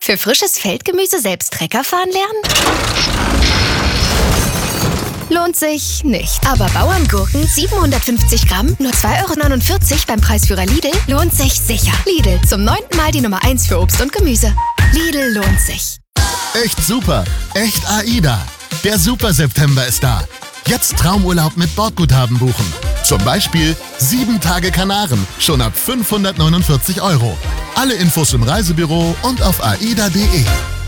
Für frisches Feldgemüse selbst Trecker fahren lernen? Lohnt sich nicht. Aber Bauerngurken 750 Gramm, nur 2,49 € beim Preisführer Lidl, lohnt sich sicher. Lidl, zum 9. Mal die Nummer 1 für Obst und Gemüse. Lidl lohnt sich. Echt super, echt AIDA. Der Super September ist da. Jetzt Traumurlaub mit Bordguthaben buchen. Zum Beispiel 7 Tage Kanaren, schon ab 549 €. Alle Infos im Reisebüro und auf aida.de.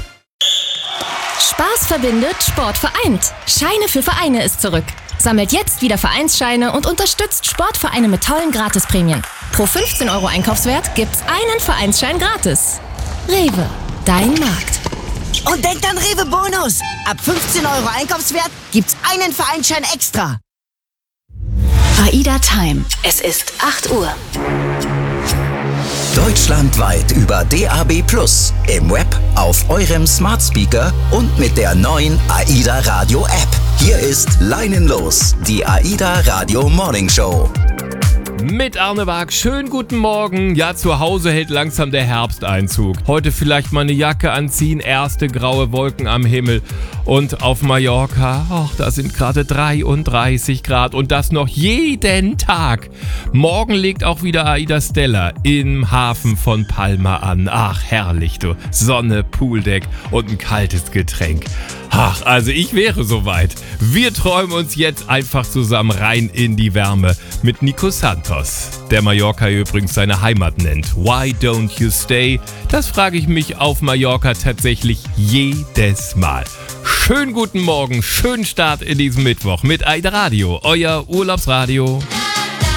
Spaß verbindet, Sport vereint. Scheine für Vereine ist zurück. Sammelt jetzt wieder Vereinsscheine und unterstützt Sportvereine mit tollen Gratisprämien. Pro 15 € Einkaufswert gibt's einen Vereinsschein gratis. Rewe, dein Markt. Und denkt an Rewe Bonus. Ab 15 € Einkaufswert gibt's einen Vereinsschein extra. AIDA Time. Es ist 8 Uhr. Deutschlandweit über DAB+, im Web, auf eurem Smart Speaker und mit der neuen AIDA Radio App. Hier ist Leinenlos, die AIDA Radio Morning Show. Mit Arne Wag, schönen guten Morgen. Ja, zu Hause hält langsam der Herbsteinzug. Heute vielleicht mal eine Jacke anziehen, erste graue Wolken am Himmel. Und auf Mallorca, da sind gerade 33 Grad und das noch jeden Tag. Morgen legt auch wieder AIDA Stella im Hafen von Palma an. Ach, herrlich, du. Sonne, Pooldeck und ein kaltes Getränk. Ach, also ich wäre soweit. Wir träumen uns jetzt einfach zusammen rein in die Wärme mit Nico Santos, der Mallorca übrigens seine Heimat nennt. Why don't you stay? Das frage ich mich auf Mallorca tatsächlich jedes Mal. Schönen guten Morgen, schönen Start in diesem Mittwoch mit AIDA Radio, euer Urlaubsradio.